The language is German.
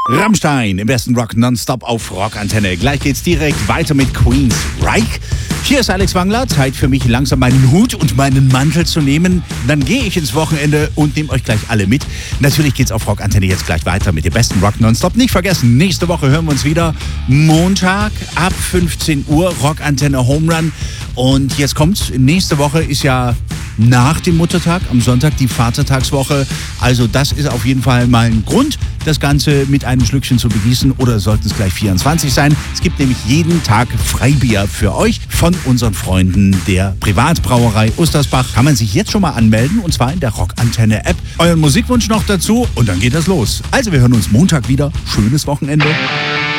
Rammstein im besten Rock nonstop auf Rockantenne. Gleich geht's direkt weiter mit Queen's Reich. Hier ist Alex Wangler. Zeit für mich, langsam meinen Hut und meinen Mantel zu nehmen. Dann gehe ich ins Wochenende und nehme euch gleich alle mit. Natürlich geht's auf Rockantenne jetzt gleich weiter mit dem besten Rock nonstop. Nicht vergessen, nächste Woche hören wir uns wieder. Montag ab 15 Uhr Rockantenne Home Run. Und jetzt kommt's. Nächste Woche ist ja nach dem Muttertag, am Sonntag die Vatertagswoche. Also das ist auf jeden Fall mal ein Grund, das Ganze mit einem Schlückchen zu begießen, oder sollten es gleich 24 sein. Es gibt nämlich jeden Tag Freibier für euch von unseren Freunden der Privatbrauerei Ustersbach. Kann man sich jetzt schon mal anmelden, und zwar in der Rockantenne-App. Euren Musikwunsch noch dazu und dann geht das los. Also wir hören uns Montag wieder. Schönes Wochenende.